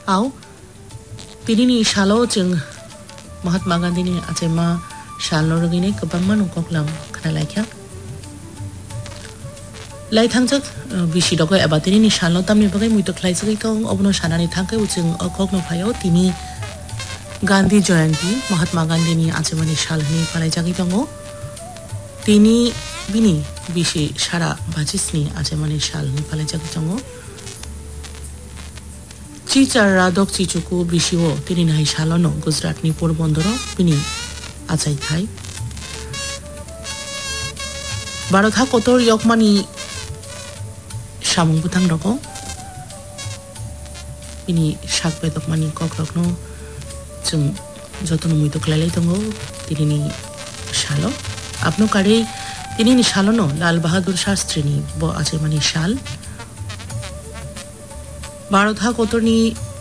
Au tinini shalo jeng Mahatma Gandhi ni achema shalo rogine kabang manung koklam kana laikya lai thangjak bisi dogo eba tinini shalo tamni bagai muito khlaisagi tong obno shanani thangkai ujeng okokno phayo tini Gandhi Jayanti Mahatma Gandhi ni achemani shalni palaijagi tongo tini bini bisi shara bajisni achemani shalni palaijagi tongo Chichar Radok Chichuku Bishiwo tini nahi shalono Gujarat ni Porbondoro bini achai thai Bharot ha kotor yokmani samung butang rogo bini shakbe dokmani kokrokno jeng jotono muito klalai tongo tini ni shalo apno kare tini ni shalono Lal Bahadur Shastri ni bo achemani shal Bharot ha kotorni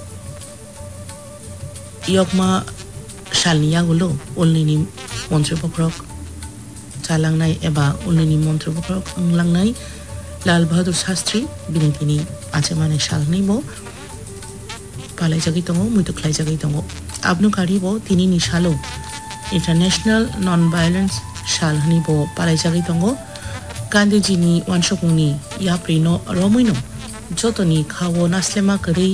yokma shalni yagulo ulnini montre bokrok chalangnai eba ulnini montre bokrok anglangnai Lal Bahadur Shastri bini tini achemani shalni bo palai jagi tongo muito khlai jagi tongo abnu kari bo tini ni shalo International Non-Violence shalni bo palai jagi tongo Gandhi ji ni wansokungni yaprino romuino jotoni khawo naslema kari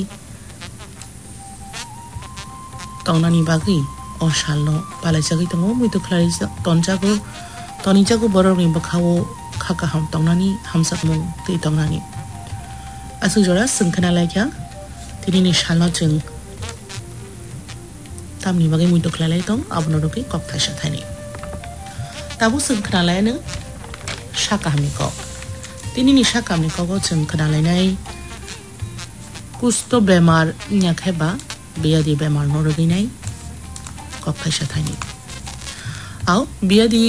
tongnani bagi o shalno palaijagi tongo muito khlai tonjago tonijago bororni bakhawo khaka ham tongnani hamsakmung tei tongnani asujora sungkhana laikya tinini shalno jeng tamni bagi muito khlai tong abnoroke kokthai sathani tabu sungkhana laina shaka hamiko tini ni shaka mi kogo jeng khadalainai kusto bemar nyakheba biadi bemar noroginai kokthai sathani au biadi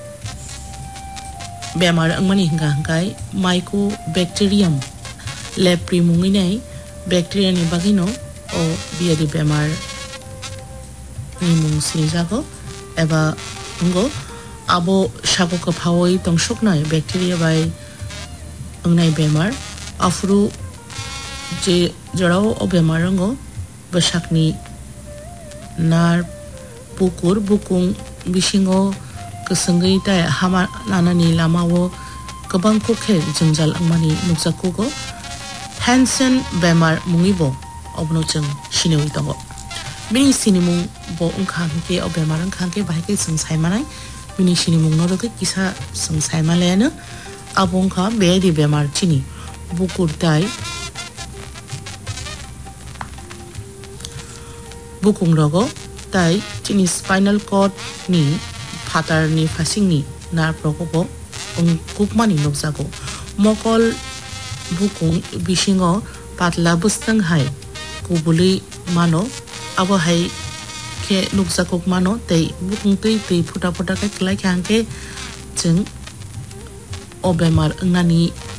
bemar angmani hinga hangkai mycobacterium leprae munginai bacteria ni bagino o biadi bemar ni mung sinijago eba ngo abo shago ka phawoi tongsoknai bacteria bai angnai bemar afru je jorao o bemaranggo besakni nar pukur bukung bisingo kesenggei tai hama nanani lamao kabang kokhe jengjal angmani nukjakugo Hansen bemar mungibo obno jeng sinewi tongo bini sinimung bo ungkhang ke o bemar ungkhang ke bahike sungsai manai bini sinimung noroke kisa sungsai malena abongkha beadi bemar chini bukur tai bukung rogo tai chini spinal cord ni phatar ni fasing ni nerve rogo bo kukmani nokjago mokol bukung bisingo patla bustang hai kubuli mano abo hai ke nokjagok mano tei bukung tei futa futa ke klai khangke jeng o bemar nani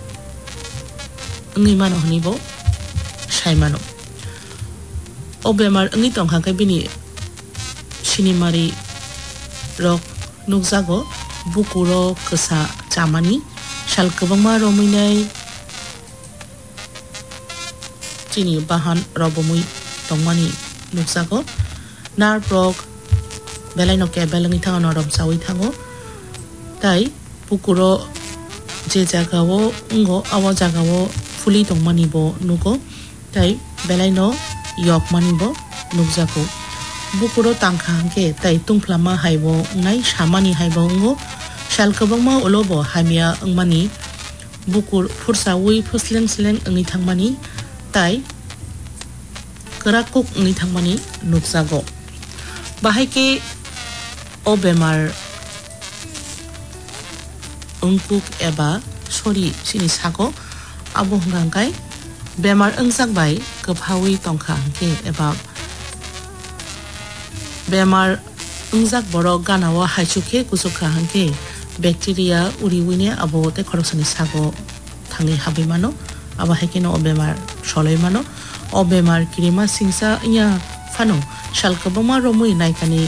ngi mano hnibo sai mano o bemar ngi tong khangkai bini sinimari rok nukjago bukuro kesa chamani sal kabangma rominai chini bahan robomui tongmani nukjago nar prok belaino ke belangi thango norom sawi thango tai bukuro je jagao ngo awa jagao fuli tongmani bo nugo tai belaino yokmani bo nukjago bukuro tangkha hangke tai tungplama haibo ngai samani haibo ngo sal kabangma olobo hamia angmani bukur phursawi phusleng sleng angi thangmani tai kerakuk angi thangmani nukjago bahaike o bemar ungkuk eba sori sini sago abo hangkai bemar angjak bai kephawi tongkha hangke eba bemar angjak borok ganao haisukhe kusukha hangke bacteria uriwine abo te khoroksani sago thangi habi mano aba haikeno o bemar soloi mano o bemar kirima singsa iya fano shalkabama romui naikani